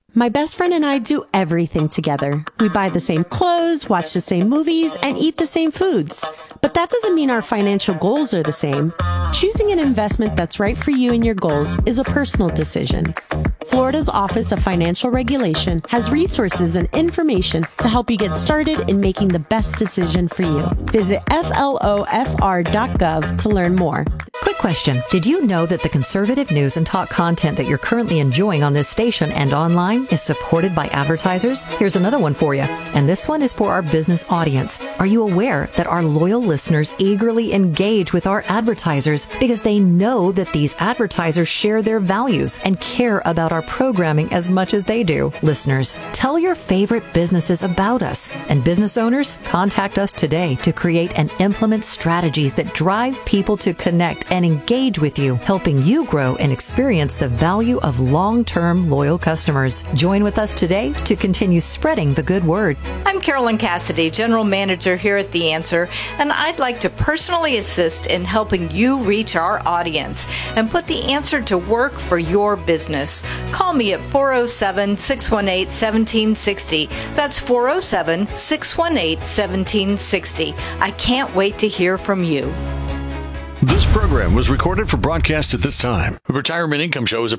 My best friend and I do everything together. We buy the same clothes, watch the same movies, and eat the same foods. But that doesn't mean our financial goals are the same. Choosing an investment that's right for you and your goals is a personal decision. Florida's Office of Financial Regulation has resources and information to help you get started in making the best decision for you. Visit F L O F R dot gov to learn more. Quick question. Did you know that the conservative news and talk content that you're currently enjoying on this station and online is supported by advertisers? Here's another one for you. And this one is for our business audience. Are you aware that our loyal listeners eagerly engage with our advertisers because they know that these advertisers share their values and care about our programming as much as they do? Listeners, tell your favorite businesses about us. And business owners, contact us today to create and implement strategies that drive people to connect and engage with you, helping you grow and experience the value of long-term loyal customers. Join with us today to continue spreading the good word. I'm Carolyn Cassidy, General Manager here at The Answer, and I'd like to personally assist in helping you reach our audience and put The Answer to work for your business. Call me at four oh seven, six one eight, one seven six oh. That's four oh seven, six one eight, one seven six oh. I can't wait to hear from you. This program was recorded for broadcast at this time. Retirement Income Show is a